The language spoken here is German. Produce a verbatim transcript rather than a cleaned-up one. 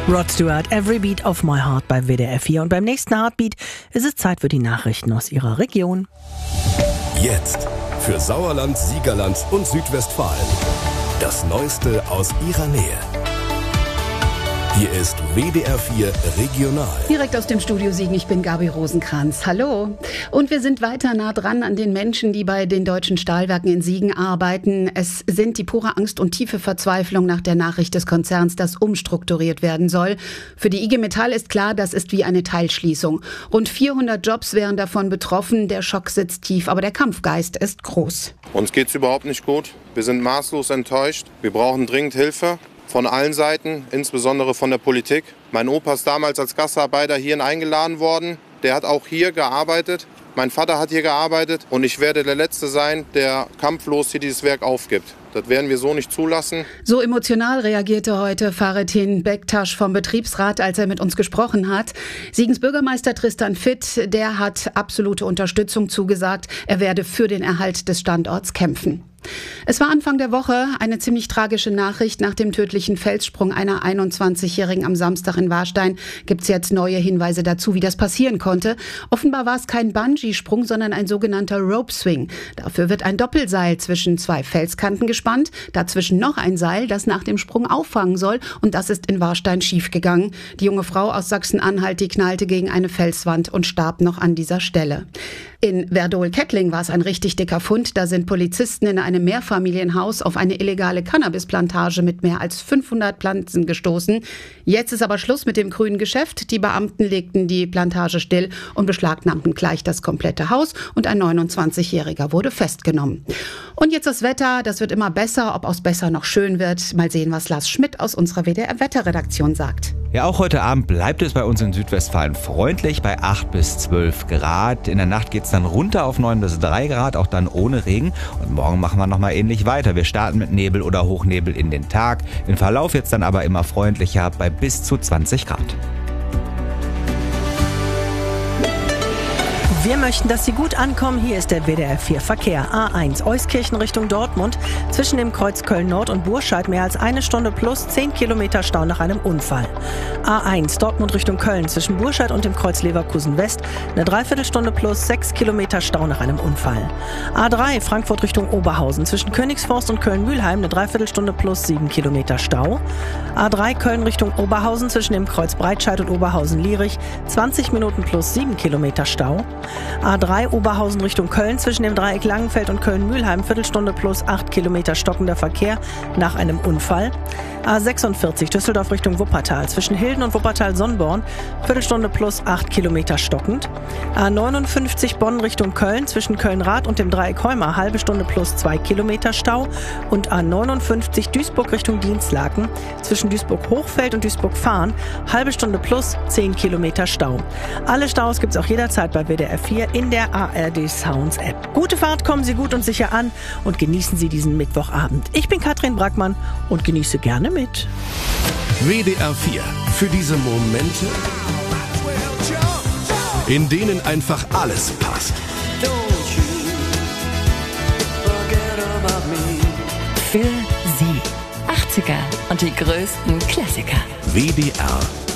Rod Stewart, Every Beat of My Heart bei W D R vier. Und beim nächsten Heartbeat ist es Zeit für die Nachrichten aus Ihrer Region. Jetzt für Sauerland, Siegerland und Südwestfalen. Das Neueste aus Ihrer Nähe. Hier ist W D R vier Regional. Direkt aus dem Studio Siegen, ich bin Gabi Rosenkranz. Hallo. Und wir sind weiter nah dran an den Menschen, die bei den deutschen Stahlwerken in Siegen arbeiten. Es sind die pure Angst und tiefe Verzweiflung nach der Nachricht des Konzerns, dass umstrukturiert werden soll. Für die I G Metall ist klar, das ist wie eine Teilschließung. Rund vierhundert Jobs wären davon betroffen. Der Schock sitzt tief, aber der Kampfgeist ist groß. Uns geht's überhaupt nicht gut. Wir sind maßlos enttäuscht. Wir brauchen dringend Hilfe. Von allen Seiten, insbesondere von der Politik. Mein Opa ist damals als Gastarbeiter hierhin eingeladen worden. Der hat auch hier gearbeitet. Mein Vater hat hier gearbeitet. Und ich werde der Letzte sein, der kampflos hier dieses Werk aufgibt. Das werden wir so nicht zulassen. So emotional reagierte heute Faretin Bektasch vom Betriebsrat, als er mit uns gesprochen hat. Siegens Bürgermeister Tristan Fitt, der hat absolute Unterstützung zugesagt. Er werde für den Erhalt des Standorts kämpfen. Es war Anfang der Woche eine ziemlich tragische Nachricht. Nach dem tödlichen Felssprung einer einundzwanzigjährigen am Samstag in Warstein gibt es jetzt neue Hinweise dazu, wie das passieren konnte. Offenbar war es kein Bungee-Sprung, sondern ein sogenannter Rope Swing. Dafür wird ein Doppelseil zwischen zwei Felskanten gespannt, dazwischen noch ein Seil, das nach dem Sprung auffangen soll, und das ist in Warstein schiefgegangen. Die junge Frau aus Sachsen-Anhalt, die knallte gegen eine Felswand und starb noch an dieser Stelle. In Werdohl-Kettling war es ein richtig dicker Fund. Da sind Polizisten in einem Mehrfamilienhaus auf eine illegale Cannabisplantage mit mehr als fünfhundert Pflanzen gestoßen. Jetzt ist aber Schluss mit dem grünen Geschäft. Die Beamten legten die Plantage still und beschlagnahmten gleich das komplette Haus. Und ein neunundzwanzigjähriger wurde festgenommen. Und jetzt das Wetter. Das wird immer besser. Ob aus besser noch schön wird. Mal sehen, was Lars Schmidt aus unserer W D R-Wetterredaktion sagt. Ja, auch heute Abend bleibt es bei uns in Südwestfalen freundlich bei acht bis zwölf Grad. In der Nacht geht es dann runter auf neun bis drei Grad, auch dann ohne Regen. Und morgen machen wir nochmal ähnlich weiter. Wir starten mit Nebel oder Hochnebel in den Tag. Den Verlauf jetzt dann aber immer freundlicher bei bis zu zwanzig Grad. Wir möchten, dass Sie gut ankommen. Hier ist der W D R vier Verkehr. A eins Euskirchen Richtung Dortmund. Zwischen dem Kreuz Köln-Nord und Burscheid mehr als eine Stunde plus zehn Kilometer Stau nach einem Unfall. A eins Dortmund Richtung Köln. Zwischen Burscheid und dem Kreuz Leverkusen West eine Dreiviertelstunde plus sechs Kilometer Stau nach einem Unfall. A drei Frankfurt Richtung Oberhausen. Zwischen Königsforst und Köln-Mühlheim eine Dreiviertelstunde plus sieben Kilometer Stau. A drei Köln Richtung Oberhausen. Zwischen dem Kreuz Breitscheid und Oberhausen-Lierich zwanzig Minuten plus sieben Kilometer Stau. A drei Oberhausen Richtung Köln, zwischen dem Dreieck Langenfeld und Köln-Mühlheim, Viertelstunde plus acht Kilometer stockender Verkehr nach einem Unfall. A sechsundvierzig Düsseldorf Richtung Wuppertal, zwischen Hilden und Wuppertal-Sonnborn, Viertelstunde plus acht Kilometer stockend. A neunundfünfzig Bonn Richtung Köln, zwischen Köln-Rath und dem Dreieck Heuma, halbe Stunde plus zwei Kilometer Stau. Und A neunundfünfzig Duisburg Richtung Dienstlaken, zwischen Duisburg-Hochfeld und Duisburg-Fahren, halbe Stunde plus zehn Kilometer Stau. Alle Staus gibt es auch jederzeit bei W D R vier in der A R D Sounds App. Gute Fahrt, kommen Sie gut und sicher an und genießen Sie diesen Mittwochabend. Ich bin Katrin Brackmann und genieße gerne mit. W D R vier. Für diese Momente, in denen einfach alles passt. Für Sie. achtziger und die größten Klassiker. W D R